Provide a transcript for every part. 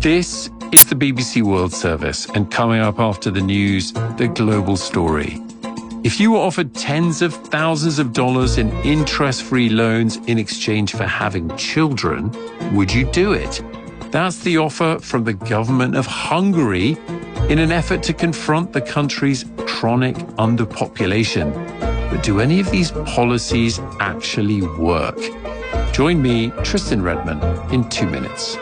This is the BBC World Service, and coming up after the news, the global story. If you were offered tens of thousands of dollars in interest-free loans in exchange for having children, would you do it? That's the offer from the government of Hungary in an effort to confront the country's chronic underpopulation. But do any of these policies actually work? Join me, Tristan Redman, in 2 minutes.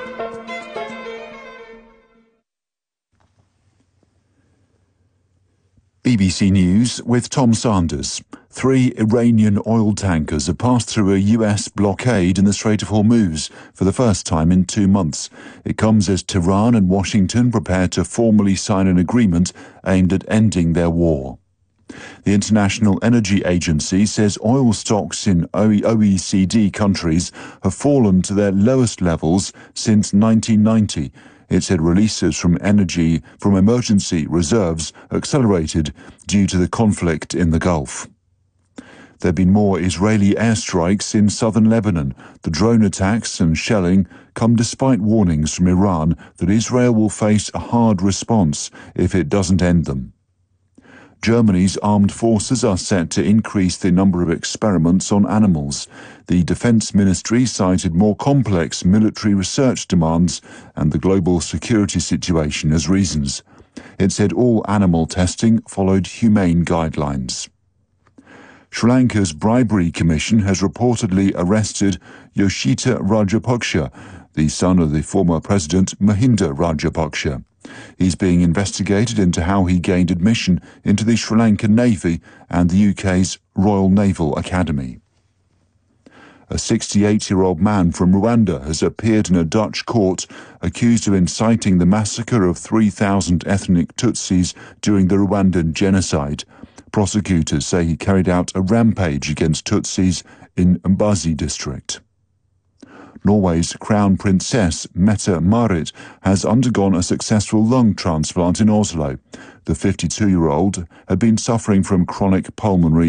BBC News with Tom Sanders. 3 Iranian oil tankers have passed through a US blockade in the Strait of Hormuz for the first time in 2 months. It comes as Tehran and Washington prepare to formally sign an agreement aimed at ending their war. The International Energy Agency says oil stocks in OECD countries have fallen to their lowest levels since 1990. It said releases from emergency reserves accelerated due to the conflict in the Gulf. There have been more Israeli airstrikes in southern Lebanon. The drone attacks and shelling come despite warnings from Iran that Israel will face a hard response if it doesn't end them. Germany's armed forces are set to increase the number of experiments on animals. The Defence Ministry cited more complex military research demands and the global security situation as reasons. It said all animal testing followed humane guidelines. Sri Lanka's Bribery Commission has reportedly arrested Yoshita Rajapaksa, the son of the former President Mahinda Rajapaksa. He's being investigated into how he gained admission into the Sri Lankan Navy and the UK's Royal Naval Academy. A 68-year-old man from Rwanda has appeared in a Dutch court accused of inciting the massacre of 3,000 ethnic Tutsis during the Rwandan genocide. Prosecutors say he carried out a rampage against Tutsis in Mbazi district. Norway's Crown Princess Mette-Marit has undergone a successful lung transplant in Oslo. The 52-year-old had been suffering from chronic pulmonary